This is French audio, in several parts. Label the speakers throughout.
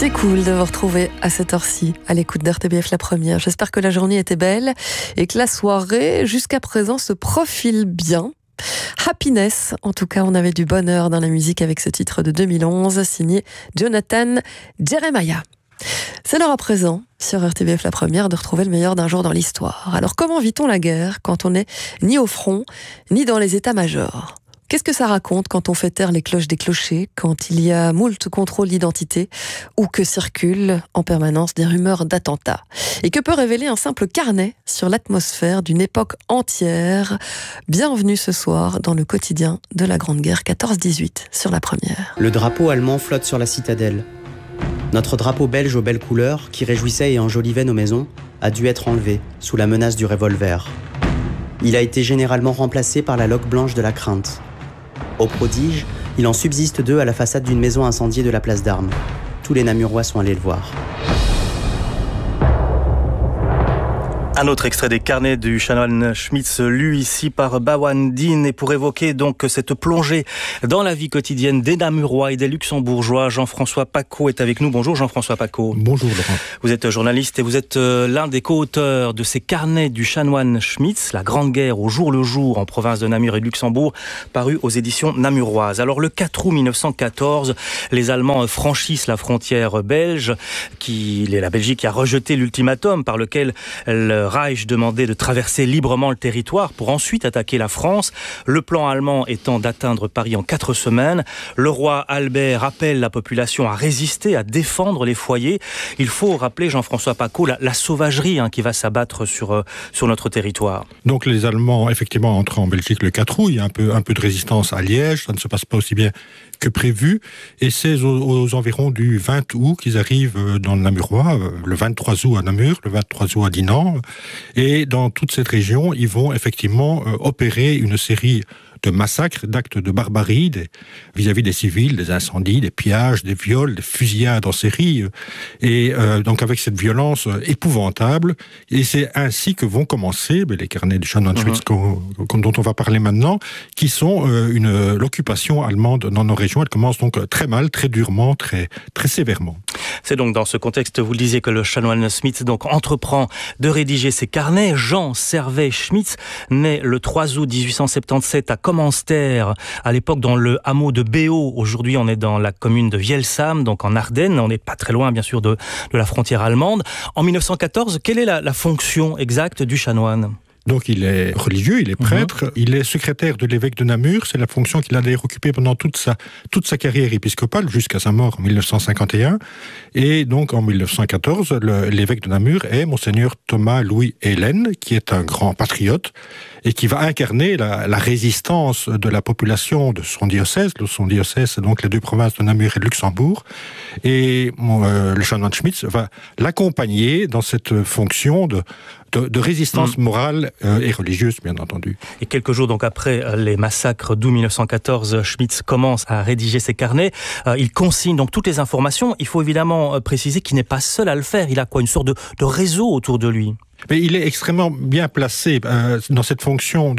Speaker 1: C'est cool de vous retrouver à cette heure-ci, à l'écoute d'RTBF La Première. J'espère que la journée était belle et que la soirée, jusqu'à présent, se profile bien. Happiness, en tout cas, on avait du bonheur dans la musique avec ce titre de 2011, signé Jonathan Jeremiah. C'est l'heure à présent, sur RTBF La Première, de retrouver le meilleur d'un jour dans l'histoire. Alors, comment vit-on la guerre quand on n'est ni au front, ni dans les états-majors ? Qu'est-ce que ça raconte quand on fait taire les cloches des clochers, quand il y a moult contrôles d'identité, ou que circulent en permanence des rumeurs d'attentats ? Et que peut révéler un simple carnet sur l'atmosphère d'une époque entière ? Bienvenue ce soir dans le quotidien de la Grande Guerre 14-18 sur La Première.
Speaker 2: Le drapeau allemand flotte sur la citadelle. Notre drapeau belge aux belles couleurs, qui réjouissait et enjolivait nos maisons, a dû être enlevé sous la menace du revolver. Il a été généralement remplacé par la loque blanche de la crainte. Au prodige, il en subsiste deux à la façade d'une maison incendiée de la place d'Armes. Tous les Namurois sont allés le voir.
Speaker 3: Un autre extrait des carnets du chanoine Schmitz, lu ici par Bawan Din, et pour évoquer donc cette plongée dans la vie quotidienne des Namurois et des Luxembourgeois, Jean-François Pacaud est avec nous. Bonjour Jean-François Pacaud.
Speaker 4: Bonjour Laurent.
Speaker 3: Vous êtes journaliste et vous êtes l'un des co-auteurs de ces carnets du chanoine Schmitz, La Grande Guerre au jour le jour en province de Namur et de Luxembourg, paru aux éditions namuroises. Alors le 4 août 1914, les Allemands franchissent la frontière belge, la Belgique qui a rejeté l'ultimatum par lequel le Reich demandait de traverser librement le territoire pour ensuite attaquer la France. Le plan allemand étant d'atteindre Paris en 4 semaines. Le roi Albert appelle la population à résister, à défendre les foyers. Il faut rappeler, Jean-François Pacaud, la sauvagerie qui va s'abattre sur notre territoire.
Speaker 4: Donc les Allemands, effectivement, entrent en Belgique le 4 août. Il y a un peu de résistance à Liège. Ça ne se passe pas aussi bien que prévu. Et c'est aux environs du 20 août qu'ils arrivent dans le Namurois, le 23 août à Namur, le 23 août à Dinan. Et dans toute cette région, ils vont effectivement opérer une série de massacres, d'actes de barbarie vis-à-vis des civils, des incendies, des pillages, des viols, des fusillades en série. Et donc avec cette violence épouvantable, et c'est ainsi que vont commencer les carnets du chanoine Schmitz dont on va parler maintenant, qui sont l'occupation allemande dans nos régions. Elle commence donc très mal, très durement, très, très sévèrement.
Speaker 3: C'est donc dans ce contexte, vous le disiez, que le chanoine Schmitz donc entreprend de rédiger ses carnets. Jean Servet Schmitz, né le 3 août 1877 à Commenster, à l'époque dans le hameau de Béau. Aujourd'hui, on est dans la commune de Vielsam, donc en Ardennes. On n'est pas très loin, bien sûr, de la frontière allemande. En 1914, quelle est la fonction exacte du chanoine ?
Speaker 4: Donc il est religieux, il est prêtre, il est secrétaire de l'évêque de Namur, c'est la fonction qu'il a d'ailleurs occupée pendant toute sa carrière épiscopale, jusqu'à sa mort en 1951. Et donc en 1914, l'évêque de Namur est Monseigneur Thomas Louis Hélène, qui est un grand patriote, et qui va incarner la résistance de la population de son diocèse. Son diocèse, c'est donc les deux provinces de Namur et de Luxembourg. Et le chanoine Schmitz va l'accompagner dans cette fonction de résistance morale et religieuse, bien entendu.
Speaker 3: Et quelques jours donc après les massacres d'août 1914, Schmitz commence à rédiger ses carnets. Il consigne donc toutes les informations. Il faut évidemment préciser qu'il n'est pas seul à le faire. Il a une sorte de réseau autour de lui.
Speaker 4: Mais il est extrêmement bien placé dans cette fonction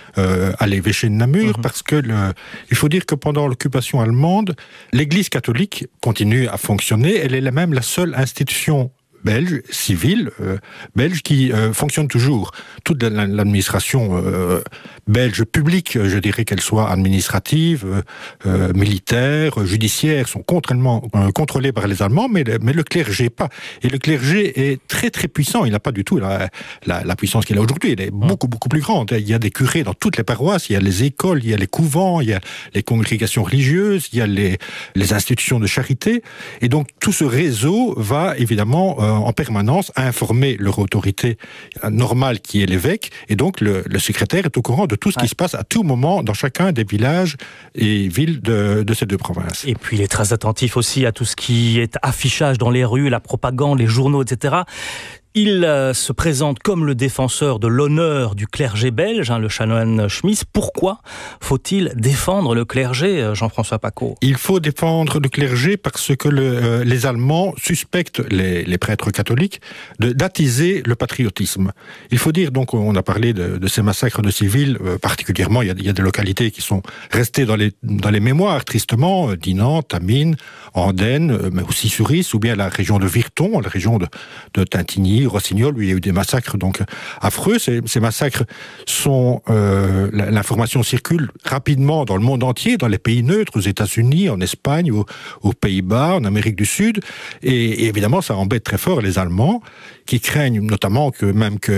Speaker 4: à l'évêché de Namur, parce que il faut dire que pendant l'occupation allemande, l'Église catholique continue à fonctionner. Elle est même la seule institution belge, civile, belge, qui fonctionne toujours. Toute l'administration belge publique, je dirais qu'elle soit administrative, militaire, judiciaire, sont contrôlées par les Allemands, mais le clergé pas. Et le clergé est très très puissant. Il n'a pas du tout la puissance qu'il a aujourd'hui. Il est beaucoup beaucoup plus grande. Il y a des curés dans toutes les paroisses, il y a les écoles, il y a les couvents, il y a les congrégations religieuses, il y a les institutions de charité. Et donc tout ce réseau va évidemment en permanence à informer leur autorité normale qui est l'évêque, et donc le secrétaire est au courant de tout ce qui se passe à tout moment dans chacun des villages et villes de ces deux provinces.
Speaker 3: Et puis il est très attentif aussi à tout ce qui est affichage dans les rues, la propagande, les journaux, etc. Il se présente comme le défenseur de l'honneur du clergé belge, le chanoine Schmitz. Pourquoi faut-il défendre le clergé, Jean-François Pacaud ?
Speaker 4: Il faut défendre le clergé parce que les Allemands suspectent les prêtres catholiques d'attiser le patriotisme. Il faut dire, donc, on a parlé de ces massacres de civils, particulièrement, il y a des localités qui sont restées dans les mémoires, tristement, Dinan, Tamines, Andenne, mais aussi Suris, ou bien la région de Virton, la région de Tintigny, Rossignol, où il y a eu des massacres donc affreux. Ces massacres sont... l'information circule rapidement dans le monde entier, dans les pays neutres, aux États-Unis, en Espagne, aux Pays-Bas, en Amérique du Sud. Et évidemment, ça embête très fort les Allemands, qui craignent notamment que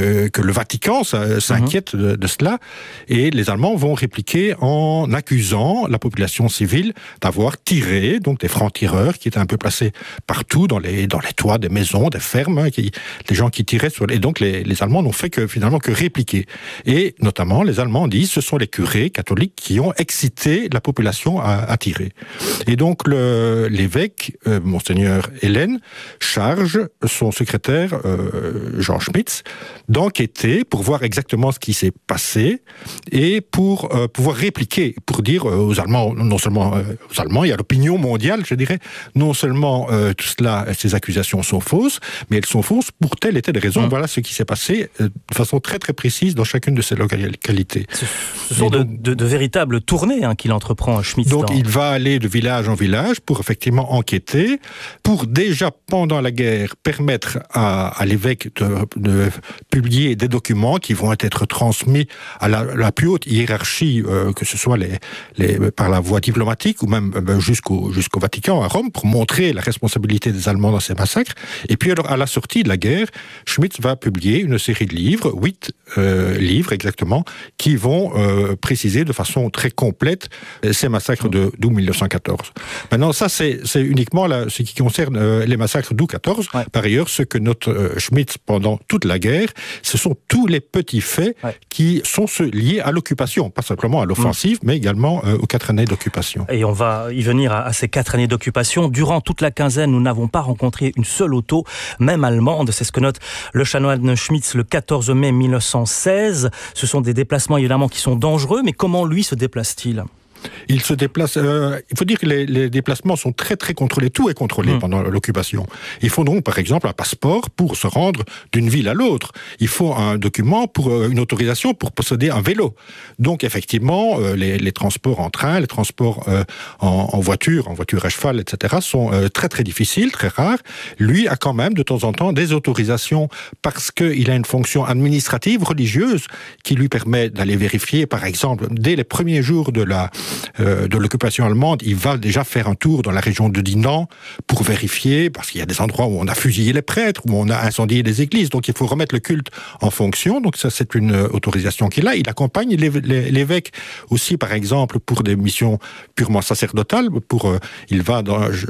Speaker 4: le Vatican s'inquiète de cela. Et les Allemands vont répliquer en accusant la population civile d'avoir tiré, donc des francs-tireurs qui étaient un peu placés partout dans les toits des maisons, des fermes, les gens qui tiraient sur... Et donc les Allemands n'ont fait que répliquer. Et notamment, les Allemands disent que ce sont les curés catholiques qui ont excité la population à tirer. Et donc l'évêque, Monseigneur Hélène, charge son secrétaire, Jean Schmitz, d'enquêter pour voir exactement ce qui s'est passé et pour pouvoir répliquer, pour dire aux Allemands, non seulement aux Allemands, il y a l'opinion mondiale, je dirais, non seulement tout cela, ces accusations sont fausses, mais elles sont fausses pour telle et telle raison. Voilà ce qui s'est passé de façon très très précise dans chacune de ces localités.
Speaker 3: Ce sont de véritables tournées qu'il entreprend, Schmitz.
Speaker 4: Donc il va aller de village en village pour effectivement enquêter, pour déjà pendant la guerre permettre à l'évêque de publier des documents qui vont être transmis à la plus haute hiérarchie, que ce soit par la voie diplomatique ou même jusqu'au Vatican, à Rome, pour montrer la responsabilité des Allemands dans ces massacres. Et puis alors, à la sortie de la guerre, Schmitz va publier une série de livres, 8 livres exactement, qui vont préciser de façon très complète ces massacres d'août 1914. Maintenant, ça c'est uniquement ce qui concerne les massacres d'août 14. Ouais. Par ailleurs, ce que note Schmitz pendant toute la guerre, ce sont tous les petits faits qui sont liés à l'occupation, pas simplement à l'offensive, mais également aux 4 années d'occupation.
Speaker 3: Et on va y venir à ces 4 années d'occupation. Durant toute la quinzaine, nous n'avons pas rencontré une seule auto, même allemande. C'est ce que note le chanoine Schmitz le 14 mai 1916. Ce sont des déplacements évidemment qui sont dangereux, mais comment lui se déplace-t-il ?
Speaker 4: Il se déplace. Il faut dire que les déplacements sont très très contrôlés. Tout est contrôlé pendant l'occupation. Il faut donc, par exemple, un passeport pour se rendre d'une ville à l'autre. Il faut un document pour une autorisation pour posséder un vélo. Donc, effectivement, les transports en train, les transports en voiture à cheval, etc., sont très très difficiles, très rares. Lui a quand même de temps en temps des autorisations parce qu'il a une fonction administrative, religieuse, qui lui permet d'aller vérifier, par exemple, dès les premiers jours de l'occupation allemande, il va déjà faire un tour dans la région de Dinan pour vérifier, parce qu'il y a des endroits où on a fusillé les prêtres, où on a incendié des églises, donc il faut remettre le culte en fonction. Donc ça, c'est une autorisation qu'il a. Il accompagne l'évêque aussi, par exemple, pour des missions purement sacerdotales. Il va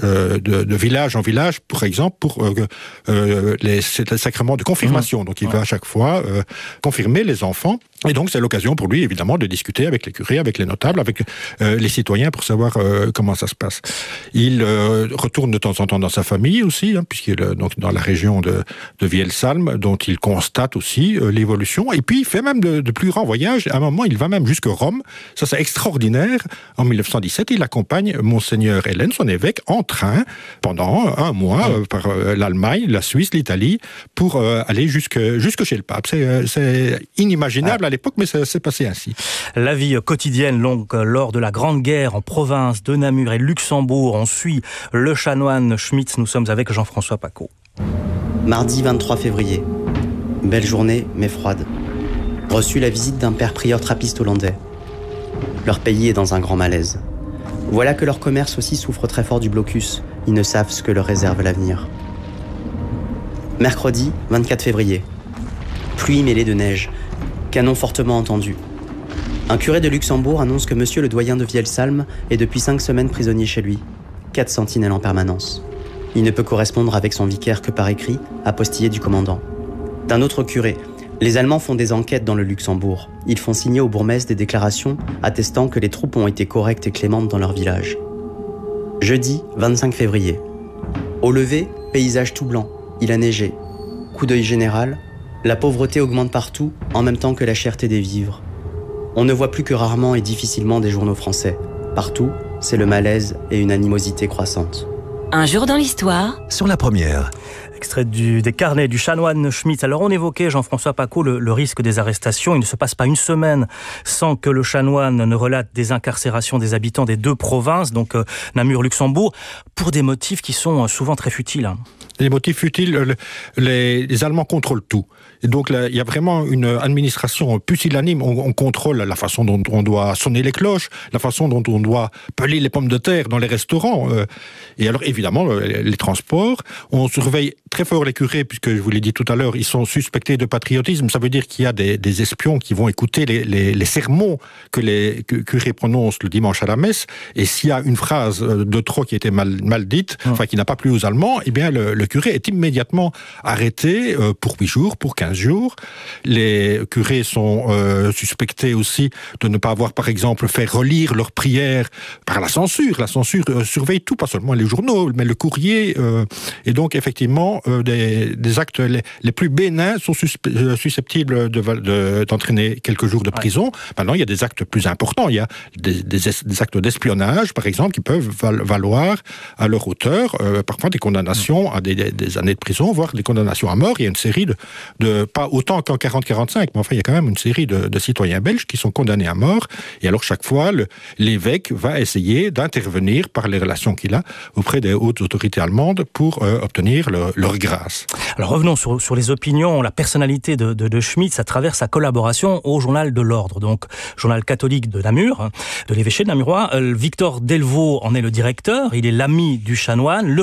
Speaker 4: de village en village, par exemple, pour les sacrements de confirmation. Donc il va à chaque fois confirmer les enfants. Et donc c'est l'occasion pour lui, évidemment, de discuter avec les curés, avec les notables, avec les citoyens pour savoir comment ça se passe. Il retourne de temps en temps dans sa famille aussi, puisqu'il est donc dans la région de Vielsalm, dont il constate aussi l'évolution. Et puis il fait même de plus grands voyages. À un moment, il va même jusqu'à Rome. Ça, c'est extraordinaire. En 1917, il accompagne Monseigneur Hélène, son évêque, en train pendant un mois par l'Allemagne, la Suisse, l'Italie, pour aller jusque chez le pape. C'est inimaginable à l'époque, mais ça s'est passé ainsi.
Speaker 3: La vie quotidienne longue lors de la Grande Guerre en province de Namur et Luxembourg. On suit le chanoine Schmitz. Nous sommes avec Jean-François Pacaud.
Speaker 2: Mardi 23 février. Belle journée, mais froide. Reçu la visite d'un père prieur trappiste hollandais. Leur pays est dans un grand malaise. Voilà que leur commerce aussi souffre très fort du blocus. Ils ne savent ce que leur réserve l'avenir. Mercredi 24 février. Pluie mêlée de neige. Canon fortement entendu. Un curé de Luxembourg annonce que monsieur le doyen de Vielsalm est depuis 5 semaines prisonnier chez lui. 4 sentinelles en permanence. Il ne peut correspondre avec son vicaire que par écrit, apostillé du commandant. D'un autre curé, les Allemands font des enquêtes dans le Luxembourg. Ils font signer au bourgmestre des déclarations attestant que les troupes ont été correctes et clémentes dans leur village. Jeudi 25 février. Au lever, paysage tout blanc. Il a neigé. Coup d'œil général, la pauvreté augmente partout en même temps que la cherté des vivres. On ne voit plus que rarement et difficilement des journaux français. Partout, c'est le malaise et une animosité croissante.
Speaker 5: Un jour dans l'histoire.
Speaker 6: Sur la première.
Speaker 3: Extrait des carnets du chanoine Schmitz. Alors on évoquait, Jean-François Pacaud, le risque des arrestations. Il ne se passe pas une semaine sans que le chanoine ne relate des incarcérations des habitants des 2 provinces, donc Namur, Luxembourg, pour des motifs qui sont souvent très futiles.
Speaker 4: Les motifs futiles, les Allemands contrôlent tout. Et donc là, il y a vraiment une administration pusillanime. On contrôle la façon dont on doit sonner les cloches, la façon dont on doit peler les pommes de terre dans les restaurants. Et alors évidemment, les transports. On surveille très fort les curés, puisque je vous l'ai dit tout à l'heure, ils sont suspectés de patriotisme. Ça veut dire qu'il y a des espions qui vont écouter les sermons que les curés prononcent le dimanche à la messe. Et s'il y a une phrase de trop qui a été mal dite, enfin qui n'a pas plu aux Allemands, eh bien le curé est immédiatement arrêté pour 8 jours, pour 15 jours. Les curés sont suspectés aussi de ne pas avoir, par exemple, fait relire leurs prières par la censure. La censure surveille tout, pas seulement les journaux, mais le courrier. Et donc, effectivement, des actes les plus bénins sont susceptibles d'entraîner quelques jours de prison. Maintenant, il y a des actes plus importants. Il y a des actes d'espionnage, par exemple, qui peuvent valoir à leur auteur parfois des condamnations à des années de prison, voire des condamnations à mort. Il y a une série de pas autant qu'en 40-45, mais enfin, il y a quand même une série de citoyens belges qui sont condamnés à mort. Et alors, chaque fois, l'évêque va essayer d'intervenir par les relations qu'il a auprès des hautes autorités allemandes pour obtenir leur grâce.
Speaker 3: Alors, revenons sur les opinions, la personnalité de Schmitz à travers sa collaboration au Journal de l'Ordre, donc journal catholique de Namur, de l'évêché de Namurois. Victor Delvaux en est le directeur, il est l'ami du chanoine.